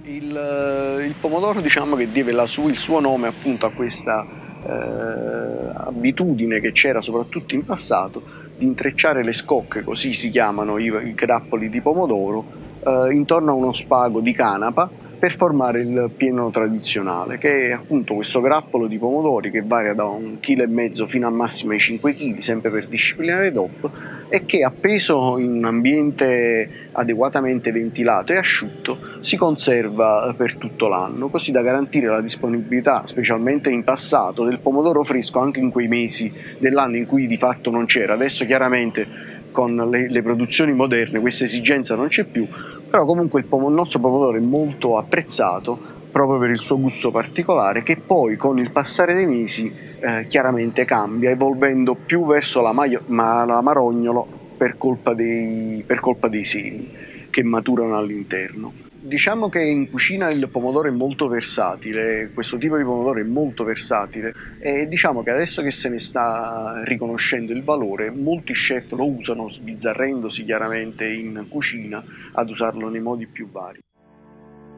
Il pomodoro, diciamo, che deve il suo nome appunto a questa abitudine che c'era soprattutto in passato di intrecciare le scocche, così si chiamano i grappoli di pomodoro, intorno a uno spago di canapa per formare il pieno tradizionale, che è appunto questo grappolo di pomodori che varia da 1,5 kg fino a massimo ai 5 kg, sempre per disciplinare DOP, e che appeso in un ambiente adeguatamente ventilato e asciutto si conserva per tutto l'anno, così da garantire la disponibilità, specialmente in passato, del pomodoro fresco anche in quei mesi dell'anno in cui di fatto non c'era. Adesso chiaramente con le produzioni moderne questa esigenza non c'è più, però comunque il nostro pomodoro è molto apprezzato proprio per il suo gusto particolare, che poi con il passare dei mesi chiaramente cambia, evolvendo più verso l'amarognolo per colpa dei semi che maturano all'interno. Diciamo che in cucina il pomodoro è molto versatile, questo tipo di pomodoro è molto versatile, e diciamo che adesso che se ne sta riconoscendo il valore, molti chef lo usano, sbizzarrendosi chiaramente in cucina, ad usarlo nei modi più vari.